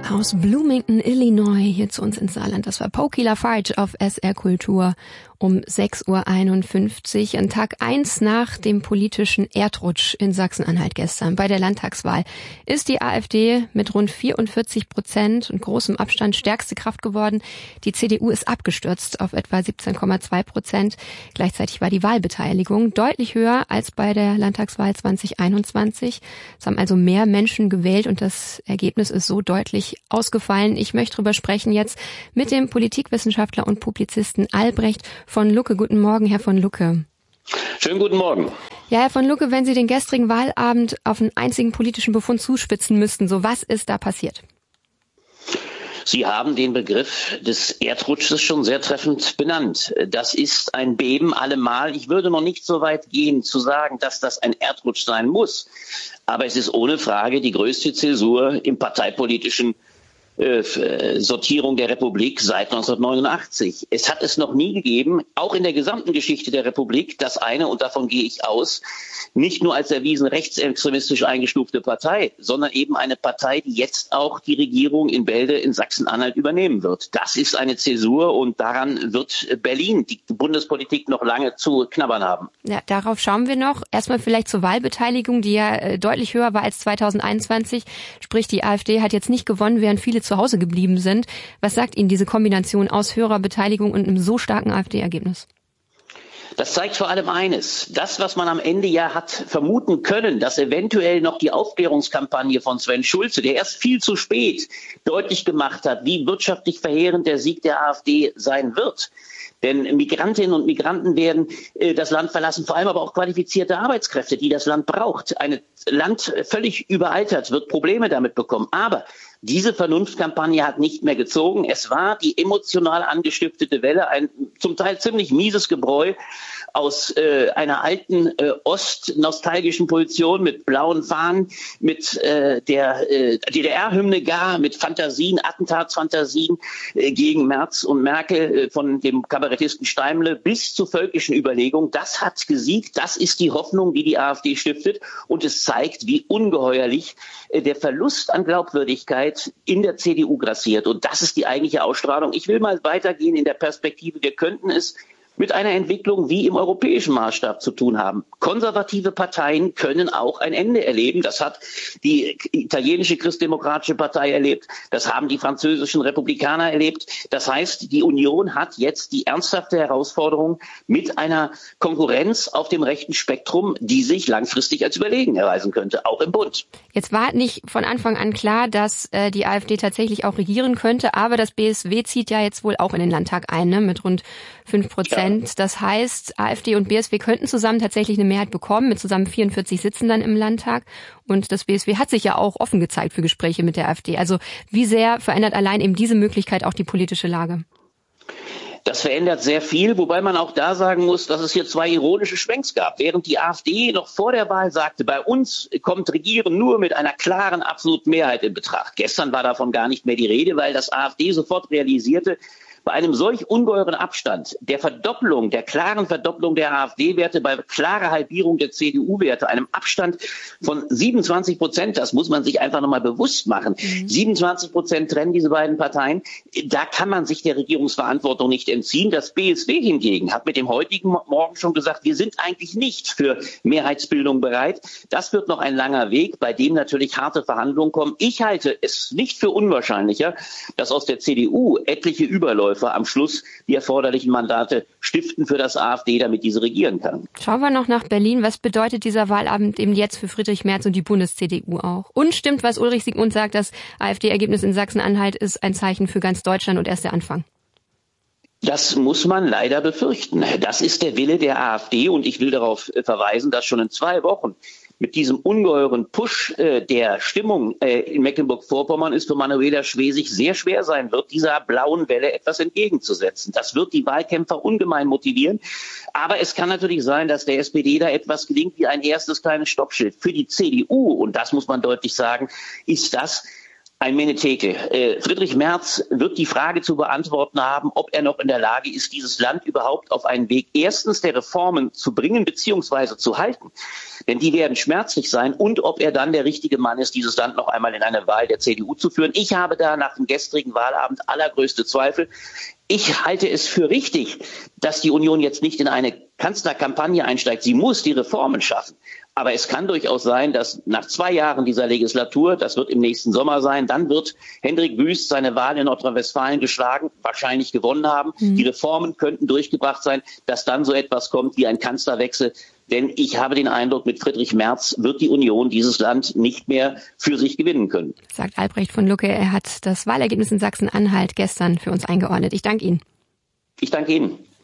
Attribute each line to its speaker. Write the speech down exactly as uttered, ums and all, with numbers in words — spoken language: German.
Speaker 1: Aus Bloomington, Illinois, hier zu uns ins Saarland. Das war Pokey Lafarge auf S R Kultur um sechs Uhr einundfünfzig, an Tag eins nach dem politischen Erdrutsch in Sachsen-Anhalt gestern. Bei der Landtagswahl ist die AfD mit rund vierundvierzig Prozent und großem Abstand stärkste Kraft geworden. Die C D U ist abgestürzt auf etwa siebzehn Komma zwei Prozent. Gleichzeitig war die Wahlbeteiligung deutlich höher als bei der Landtagswahl zwanzig einundzwanzig. Es haben also mehr Menschen gewählt und das Ergebnis ist so deutlich ausgefallen. Ich möchte darüber sprechen jetzt mit dem Politikwissenschaftler und Publizisten Albrecht von Lucke. Guten Morgen, Herr von Lucke.
Speaker 2: Schönen guten Morgen.
Speaker 1: Ja, Herr von Lucke, wenn Sie den gestrigen Wahlabend auf einen einzigen politischen Befund zuspitzen müssten, so was ist da passiert?
Speaker 2: Sie haben den Begriff des Erdrutsches schon sehr treffend benannt. Das ist ein Beben allemal. Ich würde noch nicht so weit gehen, zu sagen, dass das ein Erdrutsch sein muss. Aber es ist ohne Frage die größte Zäsur im parteipolitischen Äh, Sortierung der Republik seit neunzehnhundertneunundachtzig. Es hat es noch nie gegeben, auch in der gesamten Geschichte der Republik, dass eine, und davon gehe ich aus, nicht nur als erwiesen rechtsextremistisch eingestufte Partei, sondern eben eine Partei, die jetzt auch die Regierung in Bälde in Sachsen-Anhalt übernehmen wird. Das ist eine Zäsur und daran wird Berlin, die Bundespolitik, noch lange zu knabbern haben.
Speaker 1: Ja, darauf schauen wir noch. Erstmal vielleicht zur Wahlbeteiligung, die ja äh, deutlich höher war als zweitausendeinundzwanzig. Sprich, die AfD hat jetzt nicht gewonnen, während viele zu Hause geblieben sind. Was sagt Ihnen diese Kombination aus höherer Beteiligung und einem so starken AfD-Ergebnis?
Speaker 2: Das zeigt vor allem eines. Das, was man am Ende ja hat vermuten können, dass eventuell noch die Aufklärungskampagne von Sven Schulze, der erst viel zu spät deutlich gemacht hat, wie wirtschaftlich verheerend der Sieg der AfD sein wird. Denn Migrantinnen und Migranten werden äh, das Land verlassen, vor allem aber auch qualifizierte Arbeitskräfte, die das Land braucht. Ein Land völlig überaltert wird Probleme damit bekommen. Aber diese Vernunftkampagne hat nicht mehr gezogen. Es war die emotional angestiftete Welle, ein zum Teil ziemlich mieses Gebräu aus äh, einer alten äh, ostnostalgischen Position mit blauen Fahnen, mit äh, der äh, D D R-Hymne gar, mit Fantasien, Attentatsfantasien äh, gegen Merz und Merkel äh, von dem Kabarettisten Steimle bis zur völkischen Überlegung. Das hat gesiegt. Das ist die Hoffnung, die die AfD stiftet. Und es zeigt, wie ungeheuerlich äh, der Verlust an Glaubwürdigkeit in der C D U grassiert. Und das ist die eigentliche Ausstrahlung. Ich will mal weitergehen in der Perspektive. Wir könnten es mit einer Entwicklung wie im europäischen Maßstab zu tun haben. Konservative Parteien können auch ein Ende erleben. Das hat die italienische Christdemokratische Partei erlebt. Das haben die französischen Republikaner erlebt. Das heißt, die Union hat jetzt die ernsthafte Herausforderung mit einer Konkurrenz auf dem rechten Spektrum, die sich langfristig als überlegen erweisen könnte, auch im Bund.
Speaker 1: Jetzt war nicht von Anfang an klar, dass äh, die AfD tatsächlich auch regieren könnte, aber das B S W zieht ja jetzt wohl auch in den Landtag ein, ne, mit rund fünf Prozent. Ja. Das heißt, AfD und B S W könnten zusammen tatsächlich eine Mehrheit bekommen, mit zusammen vierundvierzig Sitzen dann im Landtag. Und das B S W hat sich ja auch offen gezeigt für Gespräche mit der AfD. Also wie sehr verändert allein eben diese Möglichkeit auch die politische Lage?
Speaker 2: Das verändert sehr viel, wobei man auch da sagen muss, dass es hier zwei ironische Schwenks gab. Während die AfD noch vor der Wahl sagte, bei uns kommt Regieren nur mit einer klaren absoluten Mehrheit in Betracht. Gestern war davon gar nicht mehr die Rede, weil das AfD sofort realisierte, bei einem solch ungeheuren Abstand der Verdoppelung, der klaren Verdoppelung der AfD-Werte, bei klarer Halbierung der C D U-Werte, einem Abstand von siebenundzwanzig Prozent, das muss man sich einfach nochmal bewusst machen. Mhm. siebenundzwanzig Prozent trennen diese beiden Parteien. Da kann man sich der Regierungsverantwortung nicht entziehen. Das B S W hingegen hat mit dem heutigen Morgen schon gesagt, wir sind eigentlich nicht für Mehrheitsbildung bereit. Das wird noch ein langer Weg, bei dem natürlich harte Verhandlungen kommen. Ich halte es nicht für unwahrscheinlicher, dass aus der C D U etliche Überläufe am Schluss die erforderlichen Mandate stiften für das AfD, damit diese regieren kann.
Speaker 1: Schauen wir noch nach Berlin. Was bedeutet dieser Wahlabend eben jetzt für Friedrich Merz und die Bundes-C D U auch? Und stimmt, was Ulrich Siegmund sagt, das AfD-Ergebnis in Sachsen-Anhalt ist ein Zeichen für ganz Deutschland und erst der Anfang?
Speaker 2: Das muss man leider befürchten. Das ist der Wille der AfD und ich will darauf verweisen, dass schon in zwei Wochen mit diesem ungeheuren Push äh, der Stimmung äh, in Mecklenburg-Vorpommern ist für Manuela Schwesig sehr schwer sein wird, dieser blauen Welle etwas entgegenzusetzen. Das wird die Wahlkämpfer ungemein motivieren. Aber es kann natürlich sein, dass der S P D da etwas gelingt wie ein erstes kleines Stoppschild. Für die C D U, und das muss man deutlich sagen, ist das Ein Menetekel. Äh, Friedrich Merz wird die Frage zu beantworten haben, ob er noch in der Lage ist, dieses Land überhaupt auf einen Weg erstens der Reformen zu bringen bzw. zu halten. Denn die werden schmerzlich sein und ob er dann der richtige Mann ist, dieses Land noch einmal in eine Wahl der C D U zu führen. Ich habe da nach dem gestrigen Wahlabend allergrößte Zweifel. Ich halte es für richtig, dass die Union jetzt nicht in eine Kanzlerkampagne einsteigt. Sie muss die Reformen schaffen. Aber es kann durchaus sein, dass nach zwei Jahren dieser Legislatur, das wird im nächsten Sommer sein, dann wird Hendrik Wüst seine Wahl in Nordrhein-Westfalen geschlagen, wahrscheinlich gewonnen haben. Mhm. Die Reformen könnten durchgebracht sein, dass dann so etwas kommt wie ein Kanzlerwechsel. Denn ich habe den Eindruck, mit Friedrich Merz wird die Union dieses Land nicht mehr für sich gewinnen können.
Speaker 1: Sagt Albrecht von Lucke. Er hat das Wahlergebnis in Sachsen-Anhalt gestern für uns eingeordnet. Ich danke Ihnen.
Speaker 2: Ich danke Ihnen.